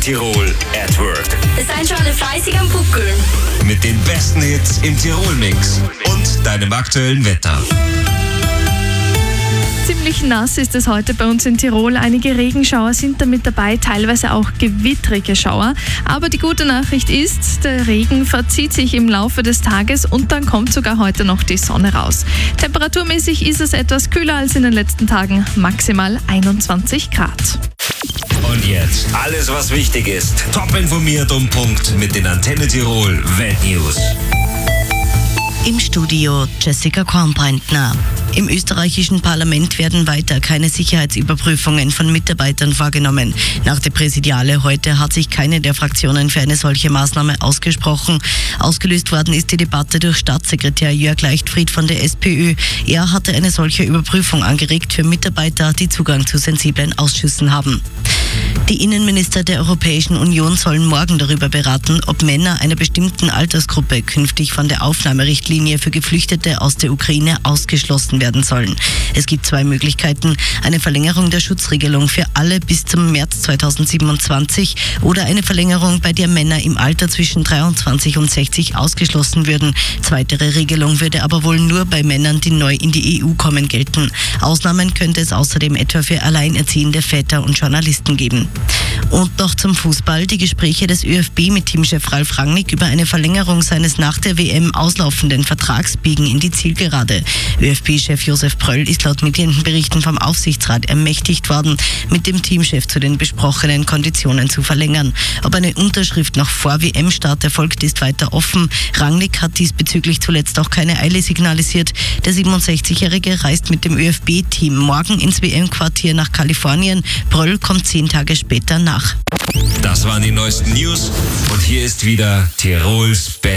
Tirol at Work. Seid schon alle fleißig am Buckeln. Mit den besten Hits im Tirol-Mix und deinem aktuellen Wetter. Ziemlich nass ist es heute bei uns in Tirol. Einige Regenschauer sind damit dabei, teilweise auch gewittrige Schauer. Aber die gute Nachricht ist, der Regen verzieht sich im Laufe des Tages und dann kommt sogar heute noch die Sonne raus. Temperaturmäßig ist es etwas kühler als in den letzten Tagen, maximal 21 Grad. Und jetzt alles, was wichtig ist. Top informiert um Punkt mit den Antenne Tirol Weltnews. Im Studio Jessica Kornbreitner. Im österreichischen Parlament werden weiter keine Sicherheitsüberprüfungen von Mitarbeitern vorgenommen. Nach der Präsidiale heute hat sich keine der Fraktionen für eine solche Maßnahme ausgesprochen. Ausgelöst worden ist die Debatte durch Staatssekretär Jörg Leichtfried von der SPÖ. Er hatte eine solche Überprüfung angeregt für Mitarbeiter, die Zugang zu sensiblen Ausschüssen haben. Die Innenminister der Europäischen Union sollen morgen darüber beraten, ob Männer einer bestimmten Altersgruppe künftig von der Aufnahmerichtlinie für Geflüchtete aus der Ukraine ausgeschlossen werden sollen. Es gibt zwei Möglichkeiten: eine Verlängerung der Schutzregelung für alle bis zum März 2027 oder eine Verlängerung, bei der Männer im Alter zwischen 23 und 60 ausgeschlossen würden. Zweitere Regelung würde aber wohl nur bei Männern, die neu in die EU kommen, gelten. Ausnahmen könnte es außerdem etwa für alleinerziehende Väter und Journalisten geben. Und noch zum Fußball. Die Gespräche des ÖFB mit Teamchef Ralf Rangnick über eine Verlängerung seines nach der WM auslaufenden Vertrags biegen in die Zielgerade. ÖFB-Chef Josef Pröll ist laut Medienberichten vom Aufsichtsrat ermächtigt worden, mit dem Teamchef zu den besprochenen Konditionen zu verlängern. Ob eine Unterschrift noch vor WM-Start erfolgt, ist weiter offen. Rangnick hat diesbezüglich zuletzt auch keine Eile signalisiert. Der 67-Jährige reist mit dem ÖFB-Team morgen ins WM-Quartier nach Kalifornien. Pröll kommt 10 Tage später nach. Das waren die neuesten News und hier ist wieder Tirols